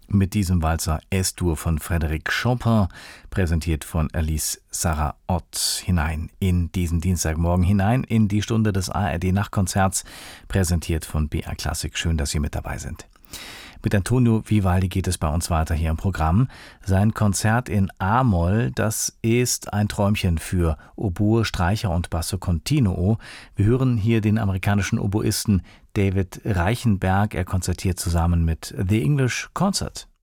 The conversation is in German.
mit diesem Walzer S-Dur von Frédéric Chopin, präsentiert von Alice Sarah Ott, hinein in diesen Dienstagmorgen, hinein in die Stunde des ARD-Nachtkonzerts, präsentiert von BR Classic. Schön, dass Sie mit dabei sind. Mit Antonio Vivaldi geht es bei uns weiter hier im Programm. Sein Konzert in A-Moll, das ist ein Träumchen für Oboe, Streicher und Basso Continuo. Wir hören hier den amerikanischen Oboisten David Reichenberg. Er konzertiert zusammen mit The English Concert.